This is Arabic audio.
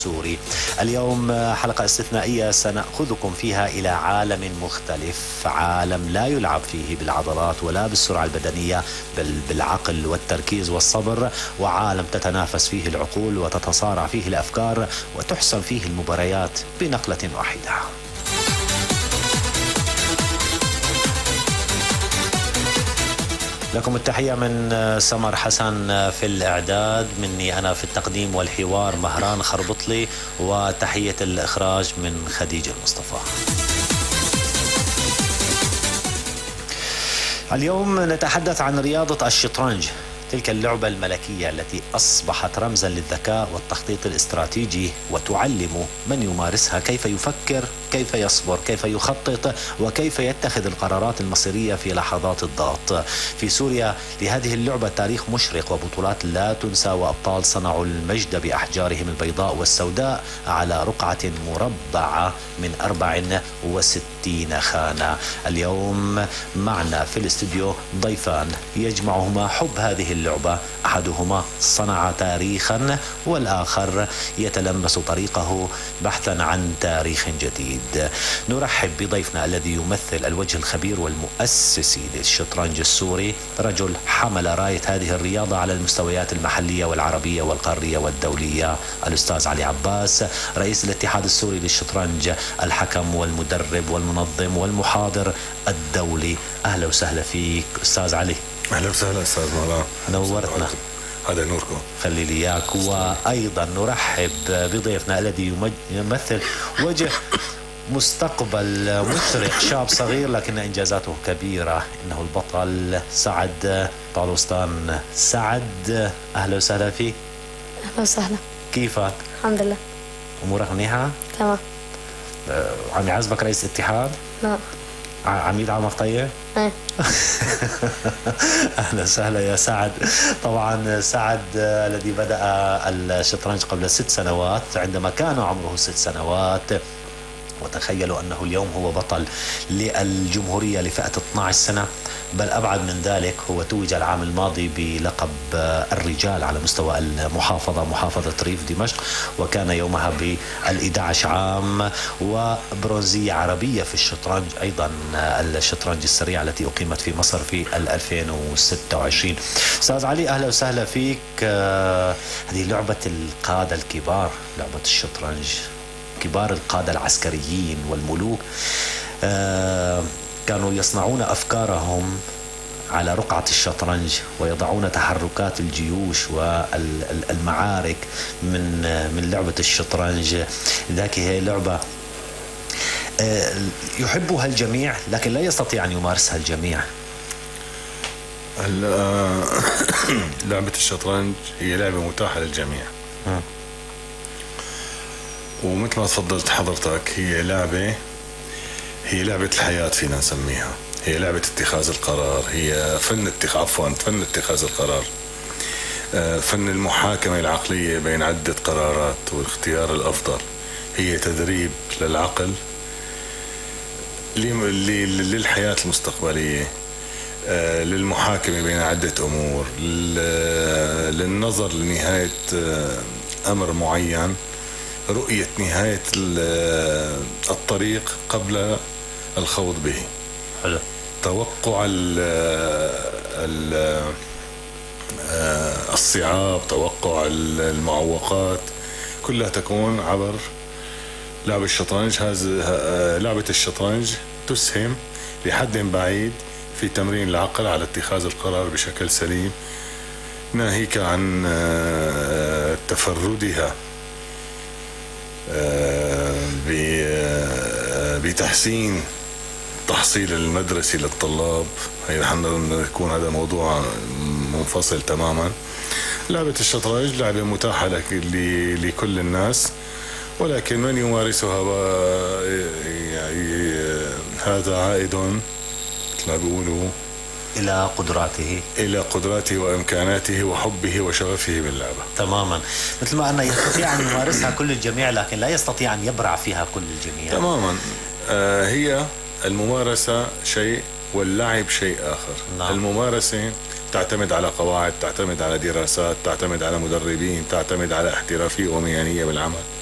سوري. اليوم حلقة استثنائية سنأخذكم فيها إلى عالم مختلف، عالم لا يلعب فيه بالعضلات ولا بالسرعة البدنية، بل بالعقل والتركيز والصبر، وعالم تتنافس فيه العقول وتتصارع فيه الأفكار وتحسم فيه المباريات بنقلة واحدة. لكم التحية من سمر حسن في الإعداد، مني أنا في التقديم والحوار مهران خربطلي، وتحية الإخراج من خديجة المصطفى. اليوم نتحدث عن رياضة الشطرنج، تلك اللعبة الملكية التي أصبحت رمزا للذكاء والتخطيط الاستراتيجي، وتعلم من يمارسها كيف يفكر، كيف يصبر، كيف يخطط، وكيف يتخذ القرارات المصيرية في لحظات الضغط. في سوريا لهذه اللعبة تاريخ مشرق وبطولات لا تنسى، وأبطال صنعوا المجد بأحجارهم البيضاء والسوداء على رقعة مربعة من 64 خانة. اليوم معنا في الاستوديو ضيفان يجمعهما حب هذه اللعبة، أحدهما صنع تاريخا والآخر يتلمس طريقه بحثا عن تاريخ جديد. نرحب بضيفنا الذي يمثل الوجه الخبير والمؤسسي للشطرنج السوري، رجل حمل راية هذه الرياضة على المستويات المحلية والعربية والقارية والدولية، الأستاذ علي عباس، رئيس الاتحاد السوري للشطرنج، الحكم والمدرب والمنظم والمحاضر الدولي. أهلا وسهلا فيك أستاذ علي. أهلا وسهلا أستاذ مهران، نورتنا. هذا نوركم، خلي لي إياك. وأيضا نرحب بضيفنا الذي يمثل وجه مستقبل مشرق، شاب صغير لكن إنجازاته كبيرة، إنه البطل سعد طالوستان. سعد أهلا وسهلا فيك. أهلا وسهلا. كيفك؟ الحمد لله. أمورك منيحة؟ تمام. عم يعزبك رئيس الاتحاد؟ لا. عميد عمك طيب؟ ايه. أهلا وسهلا يا سعد. طبعا سعد الذي بدأ الشطرنج قبل 6 سنوات عندما كان عمره 6 سنوات، وتخيلوا أنه اليوم هو بطل للجمهورية لفئة 12 سنة، بل أبعد من ذلك، هو توج العام الماضي بلقب الرجال على مستوى المحافظة، محافظة ريف دمشق، وكان يومها بال11 عام، وبرونزية عربية في الشطرنج، أيضا الشطرنج السريع التي أقيمت في مصر في 2026. أستاذ علي أهلا وسهلا فيك. هذه لعبة القادة الكبار، لعبة الشطرنج، كبار القادة العسكريين والملوك كانوا يصنعون أفكارهم على رقعة الشطرنج، ويضعون تحركات الجيوش والمعارك من لعبة الشطرنج. ذاك هي لعبة يحبها الجميع لكن لا يستطيع أن يمارسها الجميع. لعبة الشطرنج هي لعبة متاحة للجميع، ومثل ما تفضلت حضرتك هي لعبة الحياة فينا نسميها، هي لعبة اتخاذ القرار، هي فن اتخاذ القرار، فن المحاكمة العقلية بين عدة قرارات والاختيار الأفضل، هي تدريب للعقل للحياة المستقبلية، للمحاكمة بين عدة أمور، للنظر لنهاية أمر معين، رؤية نهاية الطريق قبل الخوض به. حلو. توقع الصعاب، توقع المعوقات، كلها تكون عبر لعبة الشطرنج. لعبة الشطرنج تسهم لحد بعيد في تمرين العقل على اتخاذ القرار بشكل سليم، ناهيك عن تفردها بتحسين تحصيل المدرسي للطلاب. يكون هذا موضوع منفصل تماما. لعبة الشطرنج لعبة متاحة لكل الناس، ولكن من يمارسها هذا عائد مثل ما بيقولوا إلى قدراته وإمكاناته وحبه وشغفه باللعبة. تماما، مثل ما أنه يستطيع أن يمارسها كل الجميع لكن لا يستطيع أن يبرع فيها كل الجميع. تماما. هي الممارسة شيء واللعب شيء آخر. نعم. الممارسة تعتمد على قواعد، تعتمد على دراسات، تعتمد على مدربين، تعتمد على احترافية ومهنية بالعمل.